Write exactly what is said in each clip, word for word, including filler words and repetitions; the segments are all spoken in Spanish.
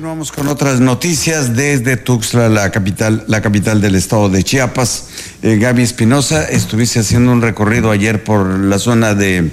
Continuamos con otras noticias desde Tuxtla, la capital, la capital del estado de Chiapas. Eh, Gaby Espinosa, estuviste haciendo un recorrido ayer por la zona de,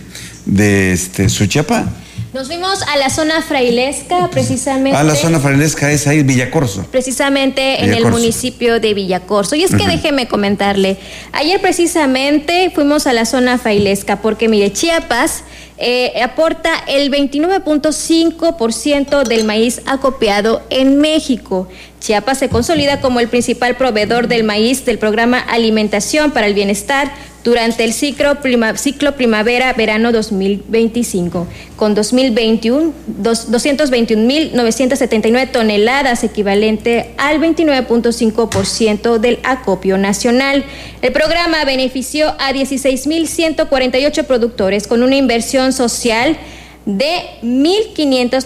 de este, Suchiapa. Nos fuimos a la zona frailesca, precisamente. Ah, la zona frailesca es ahí, Villacorso. Precisamente Villacorso. En el municipio de Villacorso. Y es que uh-huh. déjeme comentarle, ayer precisamente fuimos a la zona frailesca porque, mire, Chiapas eh, aporta el veintinueve punto cinco por ciento del maíz acopiado en México. Chiapas se consolida como el principal proveedor del maíz del programa Alimentación para el Bienestar durante el ciclo, prima, ciclo primavera-verano dos mil veinticinco, con dos mil veintiuno, doscientos veintiún mil novecientos setenta y nueve toneladas, equivalente al veintinueve punto cinco por ciento del acopio nacional. El programa benefició a dieciséis mil ciento cuarenta y ocho productores con una inversión social de mil quinientos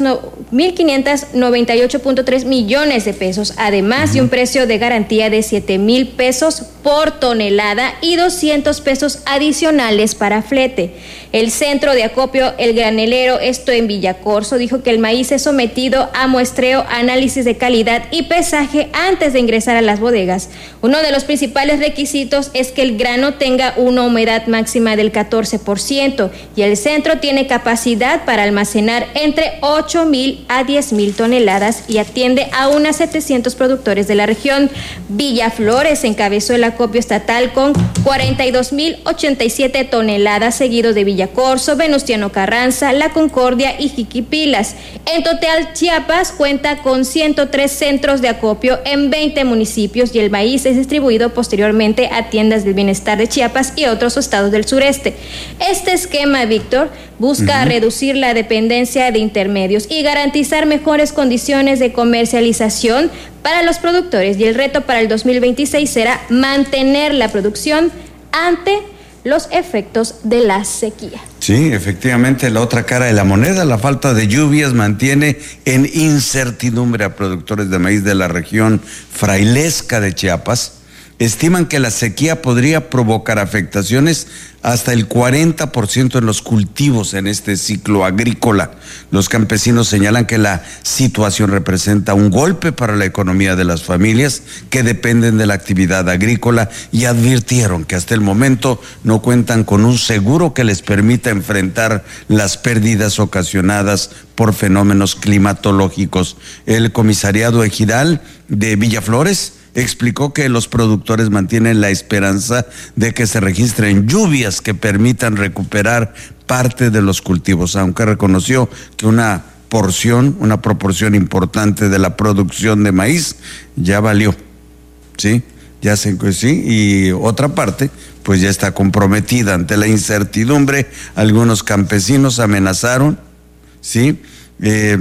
noventa y ocho punto tres millones de pesos, además uh-huh. de un precio de garantía de siete mil pesos por tonelada y doscientos pesos adicionales para flete. El centro de acopio El Granelero, esto en Villacorso, dijo que el maíz es sometido a muestreo, análisis de calidad y pesaje antes de ingresar a las bodegas. Uno de los principales requisitos es que el grano tenga una humedad máxima del catorce por ciento y el centro tiene capacidad para para almacenar entre ocho mil a diez mil toneladas y atiende a unas setecientos productores de la región. Villaflores encabezó el acopio estatal con cuarenta y dos mil ochenta y siete toneladas, seguidos de Villacorso, Venustiano Carranza, La Concordia y Jiquipilas. En total, Chiapas cuenta con ciento tres centros de acopio en veinte municipios y el maíz es distribuido posteriormente a tiendas del bienestar de Chiapas y otros estados del sureste. Este esquema, Víctor, busca uh-huh. reducir la dependencia de intermedios y garantizar mejores condiciones de comercialización para los productores, y el reto para el dos mil veintiséis será mantener la producción ante los efectos de la sequía. Sí, efectivamente, la otra cara de la moneda, la falta de lluvias mantiene en incertidumbre a productores de maíz de la región frailesca de Chiapas. Estiman que la sequía podría provocar afectaciones hasta el cuarenta por ciento en los cultivos en este ciclo agrícola. Los campesinos señalan que la situación representa un golpe para la economía de las familias que dependen de la actividad agrícola y advirtieron que hasta el momento no cuentan con un seguro que les permita enfrentar las pérdidas ocasionadas por fenómenos climatológicos. El comisariado ejidal de Villaflores explicó que los productores mantienen la esperanza de que se registren lluvias que permitan recuperar parte de los cultivos, aunque reconoció que una porción, una proporción importante de la producción de maíz ya valió, ¿sí? Ya se, sí, y otra parte pues ya está comprometida ante la incertidumbre. Algunos campesinos amenazaron, ¿sí? Eh,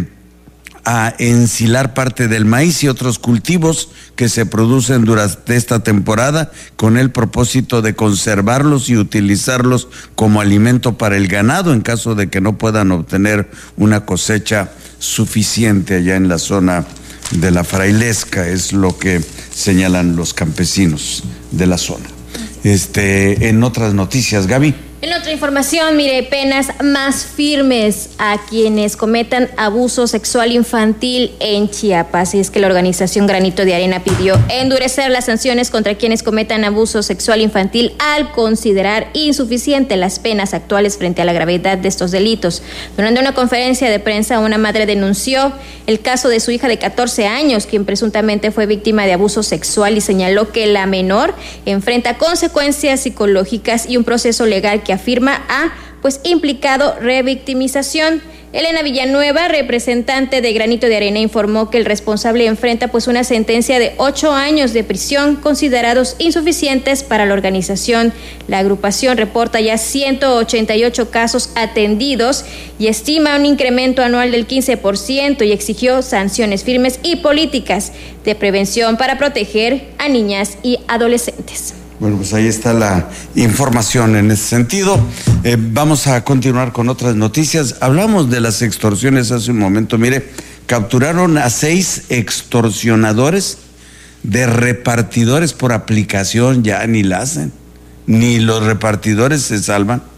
a ensilar parte del maíz y otros cultivos que se producen durante esta temporada con el propósito de conservarlos y utilizarlos como alimento para el ganado en caso de que no puedan obtener una cosecha suficiente allá en la zona de la frailesca, es lo que señalan los campesinos de la zona. Este, en otras noticias, Gaby. En otra información, mire, penas más firmes a quienes cometan abuso sexual infantil en Chiapas. Y es que la organización Granito de Arena pidió endurecer las sanciones contra quienes cometan abuso sexual infantil al considerar insuficiente las penas actuales frente a la gravedad de estos delitos. Durante una conferencia de prensa, una madre denunció el caso de su hija de catorce años, quien presuntamente fue víctima de abuso sexual, y señaló que la menor enfrenta consecuencias psicológicas y un proceso legal que afirma ha pues implicado revictimización. Elena Villanueva, representante de Granito de Arena, informó que el responsable enfrenta pues una sentencia de ocho años de prisión, considerados insuficientes para la organización. La agrupación reporta ya ciento ochenta y ocho casos atendidos y estima un incremento anual del quince por ciento y exigió sanciones firmes y políticas de prevención para proteger a niñas y adolescentes. Bueno, pues ahí está la información en ese sentido. Eh, vamos a continuar con otras noticias. Hablamos de las extorsiones hace un momento. Mire, capturaron a seis extorsionadores de repartidores por aplicación. Ya ni la hacen, ni los repartidores se salvan.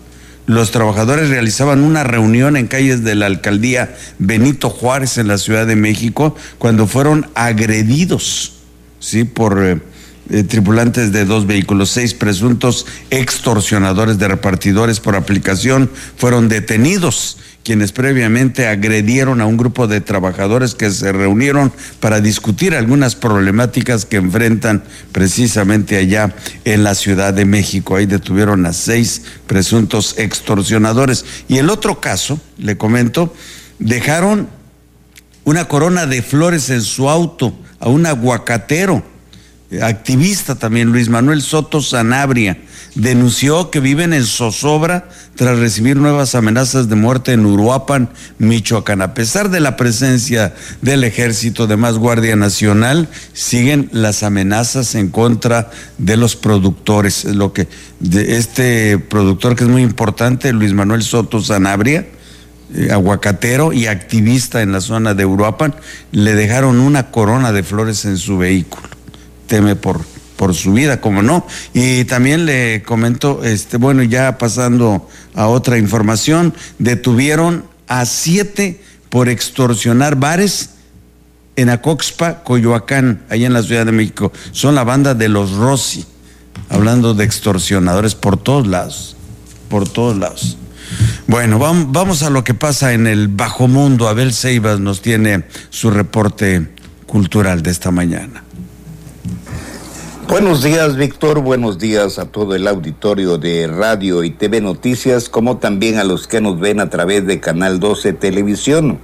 Los trabajadores realizaban una reunión en calles de la alcaldía Benito Juárez en la Ciudad de México cuando fueron agredidos, ¿sí?, por eh, eh, tripulantes de dos vehículos. Seis presuntos extorsionadores de repartidores por aplicación fueron detenidos, quienes previamente agredieron a un grupo de trabajadores que se reunieron para discutir algunas problemáticas que enfrentan precisamente allá en la Ciudad de México. Ahí detuvieron a seis presuntos extorsionadores. Y el otro caso, le comento, dejaron una corona de flores en su auto a un aguacatero, activista también, Luis Manuel Soto Sanabria. Denunció que viven en zozobra tras recibir nuevas amenazas de muerte en Uruapan, Michoacán. A pesar de la presencia del Ejército, de más Guardia Nacional, siguen las amenazas en contra de los productores. Es lo que de este productor, que es muy importante, Luis Manuel Soto Sanabria, eh, aguacatero y activista en la zona de Uruapan, le dejaron una corona de flores en su vehículo. Teme por por su vida, como no. Y también le comento, este, bueno, ya pasando a otra información, detuvieron a siete por extorsionar bares en Acoxpa, Coyoacán, allá en la Ciudad de México. Son la banda de los Rossi, hablando de extorsionadores por todos lados, por todos lados. Bueno, vamos, vamos a lo que pasa en el bajo mundo. Abel Ceibas nos tiene su reporte cultural de esta mañana. Buenos días, Víctor, buenos días a todo el auditorio de Radio y T V Noticias, como también a los que nos ven a través de Canal doce Televisión.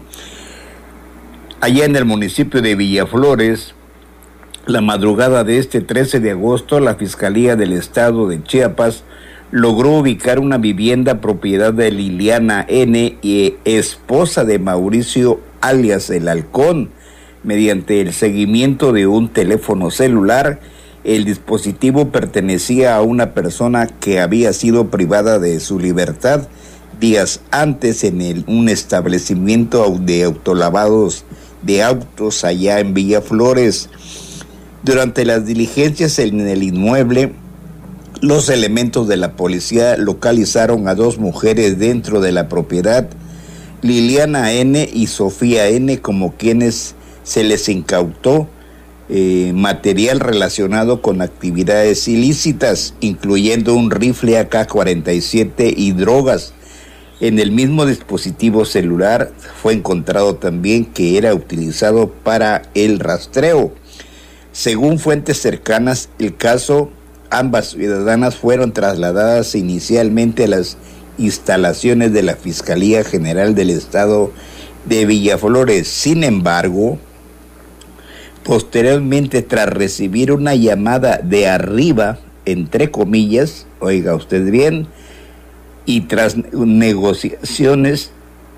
Allá en el municipio de Villaflores, la madrugada de este trece de agosto, la Fiscalía del Estado de Chiapas logró ubicar una vivienda propiedad de Liliana N., y esposa de Mauricio alias El Halcón. Mediante el seguimiento de un teléfono celular, el dispositivo pertenecía a una persona que había sido privada de su libertad días antes en el, un establecimiento de autolavados de autos allá en Villaflores. Durante las diligencias en el inmueble, los elementos de la policía localizaron a dos mujeres dentro de la propiedad, Liliana N. y Sofía N., como quienes se les incautó Eh, material relacionado con actividades ilícitas, incluyendo un rifle A K cuarenta y siete y drogas. En el mismo dispositivo celular fue encontrado también que era utilizado para el rastreo. Según fuentes cercanas al caso, ambas ciudadanas fueron trasladadas inicialmente a las instalaciones de la Fiscalía General del Estado de Villaflores. Sin embargo, posteriormente, tras recibir una llamada de arriba, entre comillas, oiga usted bien, y tras negociaciones,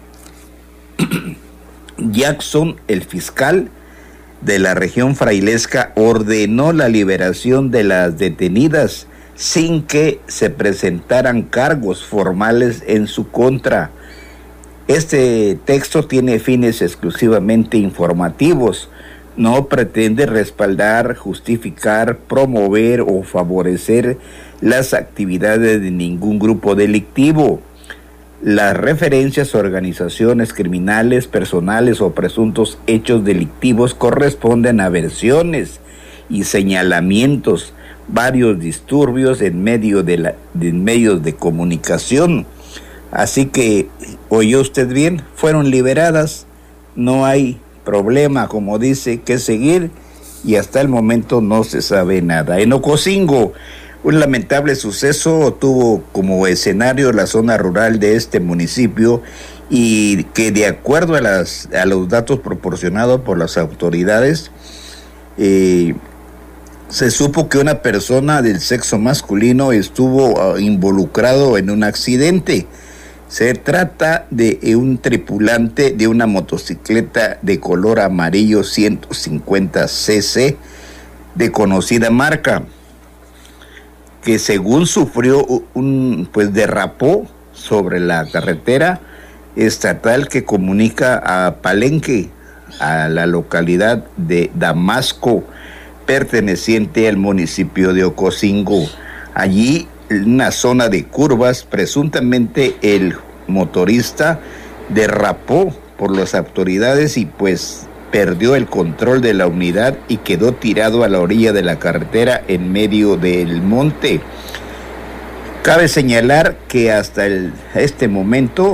Jackson, el fiscal de la región frailesca, ordenó la liberación de las detenidas sin que se presentaran cargos formales en su contra. Este texto tiene fines exclusivamente informativos. No pretende respaldar, justificar, promover o favorecer las actividades de ningún grupo delictivo. Las referencias a organizaciones criminales, personales o presuntos hechos delictivos corresponden a versiones y señalamientos, varios disturbios en medio de, la, de medios de comunicación. Así que, oyó usted bien, fueron liberadas, no hay problema, como dice, que seguir, y hasta el momento no se sabe nada. En Ocosingo, un lamentable suceso tuvo como escenario la zona rural de este municipio, y que de acuerdo a, las, a los datos proporcionados por las autoridades, eh, se supo que una persona del sexo masculino estuvo uh, involucrado en un accidente. Se trata de un tripulante de una motocicleta de color amarillo ciento cincuenta cc de conocida marca, que según sufrió un, pues derrapó sobre la carretera estatal que comunica a Palenque, a la localidad de Damasco, perteneciente al municipio de Ocosingo. Allí una zona de curvas. Presuntamente el motorista derrapó por las autoridades y pues perdió el control de la unidad y quedó tirado a la orilla de la carretera en medio del monte. Cabe señalar que hasta el, este momento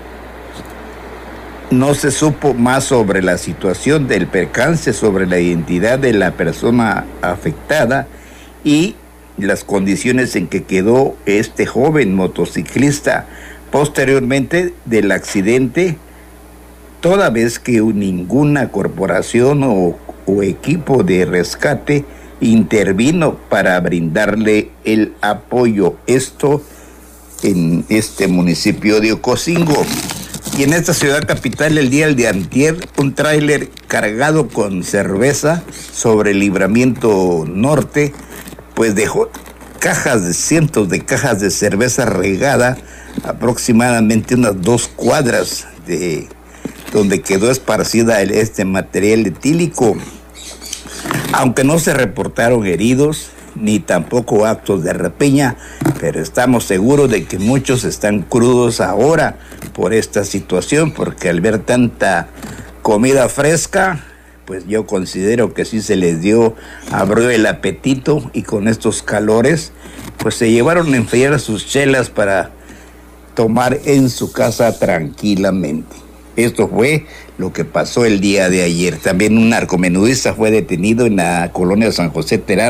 no se supo más sobre la situación del percance, sobre la identidad de la persona afectada y las condiciones en que quedó este joven motociclista posteriormente del accidente, toda vez que ninguna corporación o, o equipo de rescate intervino para brindarle el apoyo. Esto en este municipio de Ocosingo. Y en esta ciudad capital, el día de antier, un tráiler cargado con cerveza sobre el Libramiento Norte, pues dejó cajas de cientos de cajas de cerveza regada aproximadamente unas dos cuadras de donde quedó esparcida el, este material etílico. Aunque no se reportaron heridos ni tampoco actos de rapiña, pero estamos seguros de que muchos están crudos ahora por esta situación, porque al ver tanta comida fresca, pues yo considero que sí se les dio, abrió el apetito, y con estos calores, pues se llevaron a enfriar sus chelas para tomar en su casa tranquilamente. Esto fue lo que pasó el día de ayer. También un narcomenudista fue detenido en la colonia San José Terán.